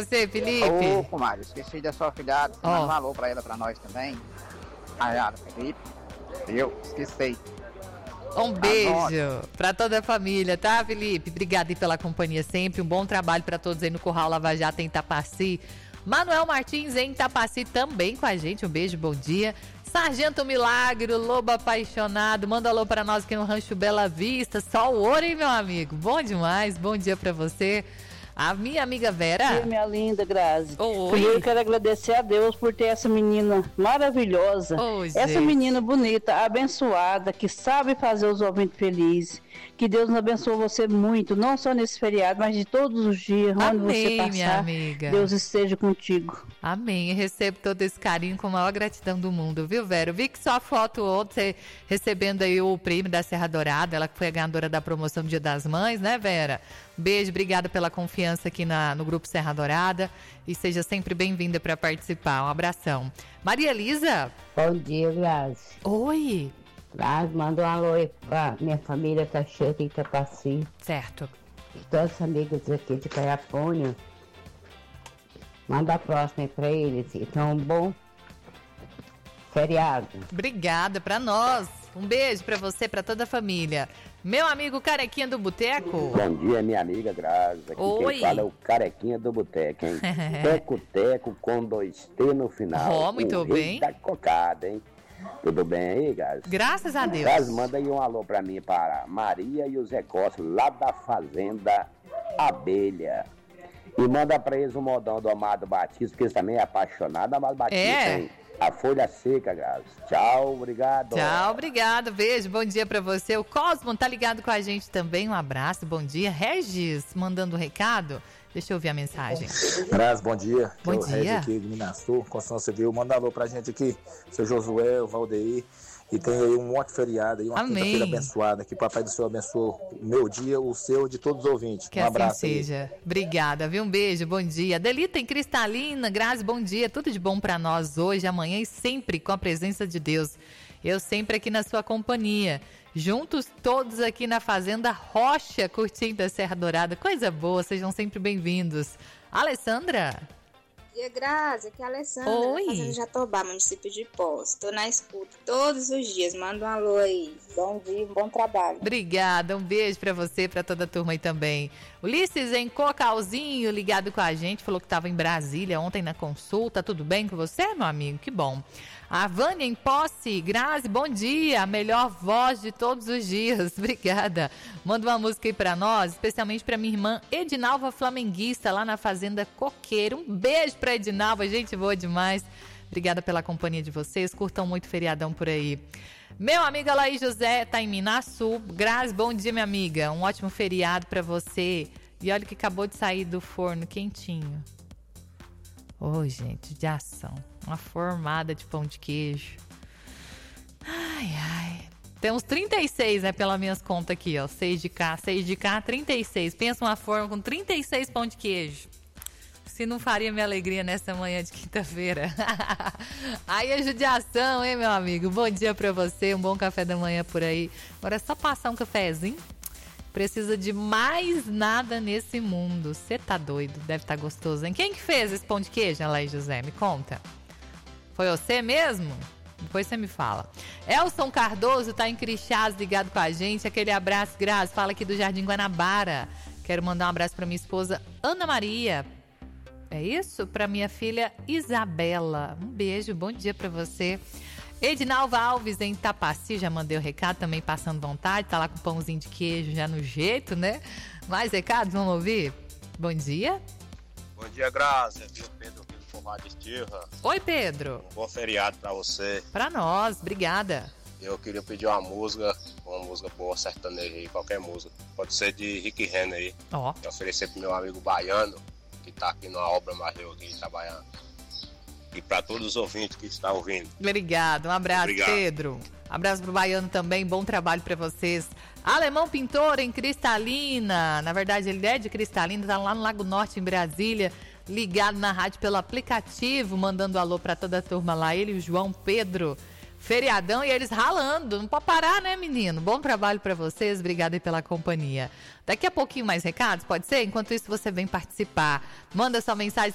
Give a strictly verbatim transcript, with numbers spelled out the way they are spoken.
você, Felipe. Ô, comadre, esqueci da sua filhada. Você oh. manda um alô pra ela, pra nós também. Ayara, Felipe. Eu esqueci. Um beijo para toda a família, tá, Felipe? Obrigada aí pela companhia sempre. Um bom trabalho para todos aí no Curral Lava Jato em Itapaci. Manuel Martins em Itapaci também com a gente. Um beijo, bom dia. Sargento Milagre, Lobo Apaixonado. Manda alô para nós aqui no Rancho Bela Vista. Só o ouro, hein, meu amigo? Bom demais. Bom dia para você. A minha amiga Vera. Oi, minha linda Grazi. Oi. Primeiro eu quero agradecer a Deus por ter essa menina maravilhosa. Oh, essa gente. menina bonita, abençoada, que sabe fazer os ouvintes felizes. Que Deus nos abençoe você muito, não só nesse feriado, mas de todos os dias, onde Amém, você passar, minha amiga. Deus esteja contigo. Amém. Eu recebo todo esse carinho com a maior gratidão do mundo, viu, Vera? Eu vi que sua foto ontem, recebendo aí o prêmio da Serra Dourada, ela que foi a ganhadora da promoção do Dia das Mães, né, Vera? Beijo, obrigada pela confiança aqui na, no Grupo Serra Dourada e seja sempre bem-vinda para participar. Um abração. Maria Elisa? Bom dia, Grazi. Oi. Grazi, manda um alô aí pra minha família, tá cheia de Itapaci. Certo. E todas as amigas aqui de Caiapônia. Manda a próxima aí pra eles. Então, um bom feriado. Obrigada pra nós. Um beijo pra você, pra toda a família. Meu amigo Carequinha do Boteco. Bom dia, minha amiga Grazi. Aqui Oi. quem fala é o Carequinha do Boteco, hein? Teco-teco com dois T no final. Oh, muito o bem. Rei da cocada, hein? Tudo bem aí, Grazi? Graças a Deus. Grazi, manda aí um alô pra mim, para Maria e o Zé Costa, lá da Fazenda Abelha. E manda pra eles o modão do Amado Batista, porque eles também é apaixonado. Amado Batista, É. hein? A folha seca, Grazi. Tchau, obrigado. Tchau, obrigado. Beijo, bom dia pra você. O Cosmo tá ligado com a gente também. Um abraço, bom dia. Regis, mandando um recado. Deixa eu ouvir a mensagem. Grazi, bom dia. Bom eu, dia. Regis aqui de Minasul, Construção Civil. Manda alô pra gente aqui, seu Josué, o Valdeir. E tem aí um monte de feriado aí, uma Amém. quinta-feira abençoada. Que o Papai do Céu abençoe o meu dia, o seu e de todos os ouvintes. Que um assim abraço seja. aí. Obrigada, viu? Um beijo, bom dia. Delita em Cristalina, Grazi, bom dia. Tudo de bom pra nós hoje, amanhã e sempre com a presença de Deus. Eu sempre aqui na sua companhia. Juntos todos aqui na Fazenda Rocha, curtindo a Serra Dourada. Coisa boa, sejam sempre bem-vindos. Alessandra? Bom dia, Grazi, aqui é a Alessandra, Oi. Fazenda Jatobá, município de Poço. Estou na escuta todos os dias, manda um alô aí. Bom dia, bom trabalho. Obrigada, um beijo pra você, pra toda a turma aí também. Ulisses em Cocalzinho, ligado com a gente, falou que estava em Brasília ontem na consulta. Tudo bem com você, meu amigo? Que bom. A Vânia em Posse, Grazi, bom dia, a melhor voz de todos os dias, obrigada. Manda uma música aí pra nós, especialmente pra minha irmã Edinalva Flamenguista, lá na Fazenda Coqueiro. Um beijo pra Edinalva, gente boa demais. Obrigada pela companhia de vocês, curtam muito feriadão por aí. Meu amigo Alaí José tá em Minasul. Grazi, bom dia, minha amiga, um ótimo feriado pra você. E olha que acabou de sair do forno quentinho. Ô, oh, gente, de ação. Uma formada de pão de queijo. Ai, ai. Tem uns trinta e seis, né, pelas minhas contas aqui, ó. seis de cá, seis de cá, trinta e seis. Pensa uma forma com trinta e seis pão de queijo. Se não faria minha alegria nessa manhã de quinta-feira. Aí é judiação, hein, meu amigo? Bom dia pra você, um bom café da manhã por aí. Agora é só passar um cafezinho. Precisa de mais nada nesse mundo. Você tá doido? Deve estar tá gostoso, hein? Quem que fez esse pão de queijo, Alaí José? Me conta. Foi você mesmo? Depois você me fala. Elson Cardoso tá em Crixás, ligado com a gente. Aquele abraço, Grazi. Fala aqui do Jardim Guanabara. Quero mandar um abraço pra minha esposa Ana Maria. É isso? Pra minha filha Isabela. Um beijo, bom dia pra você. Edinalva Alves em Itapaci, já mandei o recado, também passando vontade, tá lá com pãozinho de queijo já no jeito, né? Mais recados, vamos ouvir? Bom dia. Bom dia, Grazi. Aqui é o Pedro aqui do Forrado de Estirra. Oi, Pedro. Um bom feriado pra você. Pra nós, obrigada. Eu queria pedir uma música, uma música boa, sertaneja aí, qualquer música. Pode ser de Rick Renner aí. Ó. Oh. Oferecer pro meu amigo baiano, que tá aqui na obra Marreu aqui trabalhando. E para todos os ouvintes que estão ouvindo. Obrigado, um abraço, Obrigado. Pedro. Abraço pro baiano também, bom trabalho para vocês. Alemão Pintor em Cristalina. Na verdade, ele é de Cristalina, tá lá no Lago Norte, em Brasília. Ligado na rádio pelo aplicativo, mandando alô para toda a turma lá. Ele e o João Pedro. Feriadão e eles ralando. Não pode parar, né, menino? Bom trabalho para vocês. Obrigada aí pela companhia. Daqui a pouquinho mais recados, pode ser? Enquanto isso, você vem participar. Manda sua mensagem